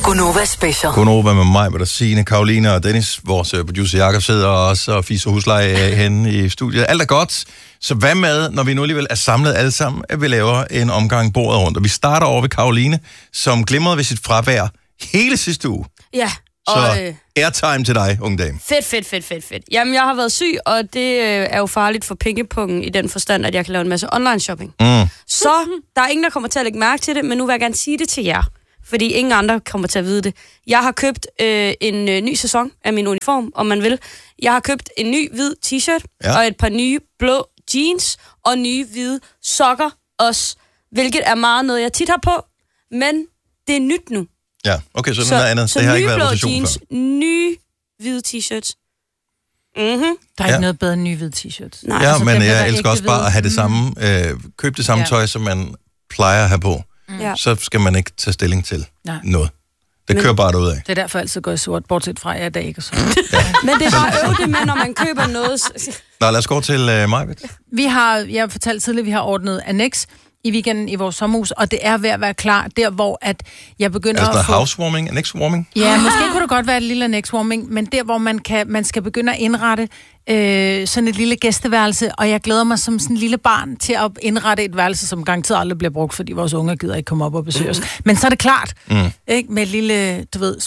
Gunova Special. Gunova med mig, med der Signe, Karoline og Dennis. Vores producer Jakob sidder også og fiser husleje henne i studiet. Alt er godt. Så hvad med, når vi nu alligevel er samlet alle sammen, at vi laver en omgang bordet rundt. Og vi starter over ved Karoline, som glimrede ved sit fravær hele sidste uge. Ja. Så airtime til dig, unge dame. Fedt. Jamen, jeg har været syg, og det er jo farligt for pengepungen i den forstand, at jeg kan lave en masse online shopping. Så der er ingen, der kommer til at lægge mærke til det, men nu vil jeg gerne sige det til jer. Fordi ingen andre kommer til at vide det. Jeg har købt en ny sæson af min uniform, om man vil. Jeg har købt en ny hvid t-shirt, og et par nye blå jeans, og nye hvide sokker også. Hvilket er meget noget, jeg tit har på, men det er nyt nu. Ja, okay, så noget andet. Så det har ikke nye været blå rotation jeans, før. nye hvide t-shirts. Der er ikke noget bedre end nye hvide t-shirts. Nej, Ja, altså, men dem, der jeg er elsker også ægte bare at have det samme, købe det samme tøj, som man plejer at have på. Ja. Så skal man ikke tage stilling til noget. Det Men- kører bare derudad. Det er derfor, jeg altid går i sort, bortset fra, at jeg i dag ikke er sort. Men det er bare øve det med, når man køber noget. Nå, lad os gå til Majbet. Jeg fortalte tidligere, vi har ordnet annex i weekenden i vores sommerhus, og det er ved at være klar, der hvor at jeg begynder Er det at sådan få... noget housewarming, annex-warming? Ja, måske kunne det godt være et lille annex-warming, men der hvor man skal begynde at indrette sådan et lille gæsteværelse, og jeg glæder mig som sådan en lille barn til at indrette et værelse, som garanteret aldrig bliver brugt, fordi vores unger gider ikke komme op og besøge os. Men så er det klart, ikke? Med et lille, du ved,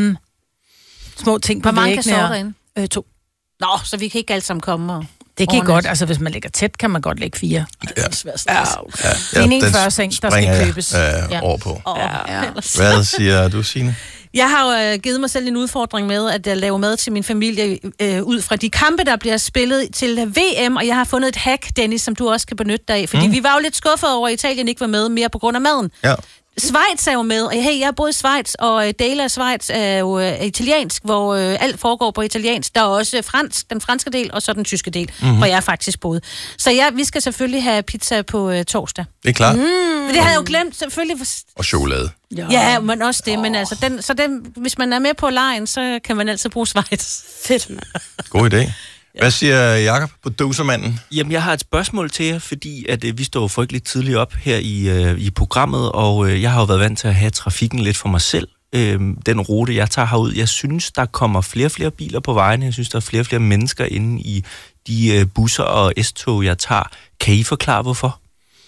små ting på Hvor mange kan væggene. sove derinde? 2. Nå, så vi kan ikke alle sammen komme og... Det kan Ordentligt. godt, altså hvis man ligger tæt, kan man godt lægge 4. Ja. Det er en 41 seng, der skal købes. Over på. Ja. Hvad siger du, Signe? Jeg har jo givet mig selv en udfordring med at lave mad til min familie ud fra de kampe, der bliver spillet til VM, og jeg har fundet et hack, Dennis, som du også kan benytte dig af, fordi vi var jo lidt skuffet over, at Italien ikke var med mere på grund af maden. Ja. Schweiz er jo med, og hey, jeg har boet i Schweiz, og dele af Schweiz er jo italiensk, hvor alt foregår på italiensk. Der er også fransk, den franske del, og så den tyske del, hvor jeg faktisk boet. Så vi skal selvfølgelig have pizza på torsdag. Det er klart. Men det havde jeg jo glemt, selvfølgelig. Og chokolade. Ja, men også det, men altså, hvis man er med på lejen, så kan man altid bruge Schweiz. Fedt, mand. God idé. Hvad siger Jakob, producermanden? Jamen, jeg har et spørgsmål til jer, fordi at vi står frygteligt tidligt op her i programmet, og jeg har jo været vant til at have trafikken lidt for mig selv. Den rute, jeg tager herud, jeg synes, der kommer flere og flere biler på vejene. Jeg synes, der er flere og flere mennesker inde i de busser og S-tog, jeg tager. Kan I forklare, hvorfor?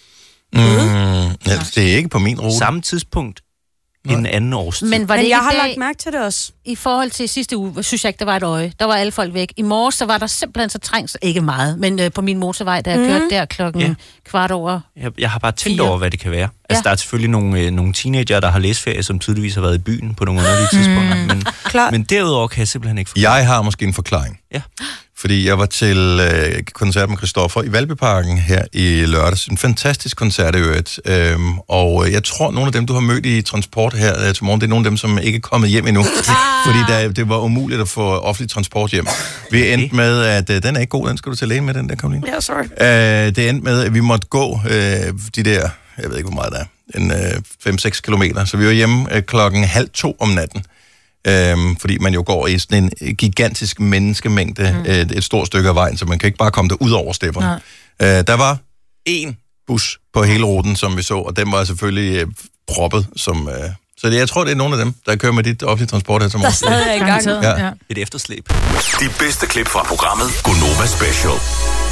Ja, det er ikke på min rute. Samme tidspunkt en anden årstid. Men var det Men ikke jeg har i dag, lagt mærke til det også. i forhold til sidste uge, synes jeg ikke, der var et øje. Der var alle folk væk. I morges, så var der simpelthen så trængt, ikke meget, men på min motorvej, der jeg kørte der klokken kvart over. Jeg har bare tænkt 4. over, hvad det kan være. Altså, der er selvfølgelig nogle teenager, der har læsferie, som tydeligvis har været i byen på nogle underlige tidspunkter. Men derudover kan jeg simpelthen ikke forklare. Jeg har måske en forklaring. Ja. Fordi jeg var til koncert med Christoffer i Valbyparken her i lørdags. En fantastisk koncert i øvrigt. Og jeg tror, nogle af dem, du har mødt i transport her til morgen, det er nogle af dem, som ikke er kommet hjem endnu. Fordi det var umuligt at få offentlig transport hjem. Vi endte med, at den er ikke god, den skal du til lægen med, den der, Karoline. Ja, sorry. Det endte med, at vi måtte gå de der, jeg ved ikke, hvor meget der er, 5-6 kilometer. Så vi var hjemme 1:30 om natten. Fordi man jo går i sådan en gigantisk menneskemængde et stort stykke af vejen, så man kan ikke bare komme der ud over stepperne. Der var én bus på hele ruten, som vi så, og den var selvfølgelig proppet. Så jeg tror, det er nogle af dem, der kører med dit offentlige transport her til morgen. Der er stadig i gang. Ja. Et efterslæb. De bedste klip fra programmet Gunova Special.